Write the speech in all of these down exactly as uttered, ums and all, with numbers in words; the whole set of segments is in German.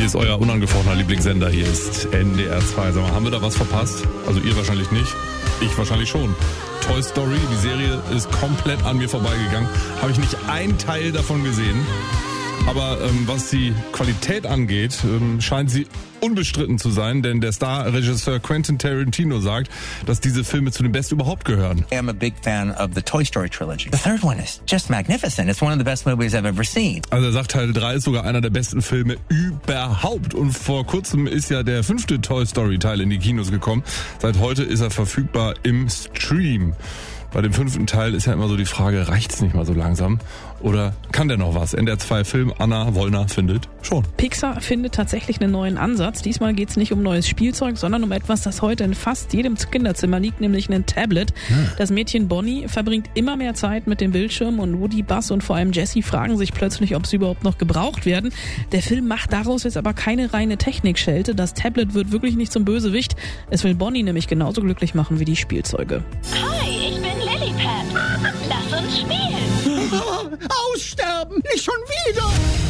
Hier ist euer unangefochtener Lieblingssender, hier ist N D R zwei. Sag mal, haben wir da was verpasst? Also ihr wahrscheinlich nicht, ich wahrscheinlich schon. Toy Story, die Serie ist komplett an mir vorbeigegangen. Habe ich nicht einen Teil davon gesehen. Aber ähm, was die Qualität angeht, ähm, scheint sie unbestritten zu sein, denn der Star-Regisseur Quentin Tarantino sagt, dass diese Filme zu den besten überhaupt gehören. I'm a big fan of the Toy Story trilogy. The third one is just magnificent. It's one of the best movies I've ever seen. Also er sagt, Teil drei ist sogar einer der besten Filme überhaupt. Und vor kurzem ist ja der fünfte Toy Story Teil in die Kinos gekommen. Seit heute ist er verfügbar im Stream. Bei dem fünften Teil ist ja immer so die Frage, reicht's nicht mal so langsam? Oder kann der noch was? N D R zwei Film, Anna Wollner findet schon. Pixar findet tatsächlich einen neuen Ansatz. Diesmal geht's nicht um neues Spielzeug, sondern um etwas, das heute in fast jedem Kinderzimmer liegt, nämlich ein Tablet. Hm. Das Mädchen Bonnie verbringt immer mehr Zeit mit dem Bildschirm und Woody, Buzz und vor allem Jessie fragen sich plötzlich, ob sie überhaupt noch gebraucht werden. Der Film macht daraus jetzt aber keine reine Technikschelte. Das Tablet wird wirklich nicht zum Bösewicht. Es will Bonnie nämlich genauso glücklich machen wie die Spielzeuge. Hi, ich bin Lilliput. Lass uns spielen. Aussterben, nicht schon wieder.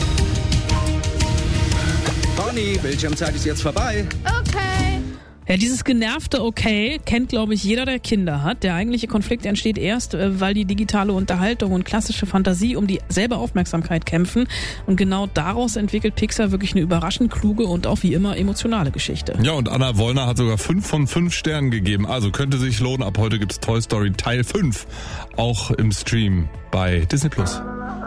Bonnie, Bildschirmzeit ist jetzt vorbei. Okay. Ja, dieses genervte Okay kennt, glaube ich, jeder, der Kinder hat. Der eigentliche Konflikt entsteht erst, weil die digitale Unterhaltung und klassische Fantasie um dieselbe Aufmerksamkeit kämpfen. Und genau daraus entwickelt Pixar wirklich eine überraschend kluge und auch wie immer emotionale Geschichte. Ja, und Anna Wollner hat sogar fünf von fünf Sternen gegeben. Also könnte sich lohnen. Ab heute gibt's Toy Story Teil fünf auch im Stream bei Disney Plus.